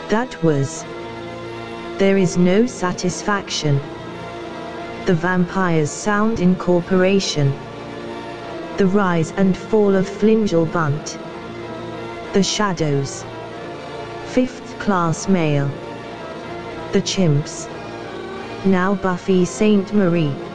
That was. There is no satisfaction. The Vampires Sound Incorporation. The Rise and Fall of Flingelbunt. The Shadows. Fifth Class Mail. The Chimps. Now Buffy Sainte Marie.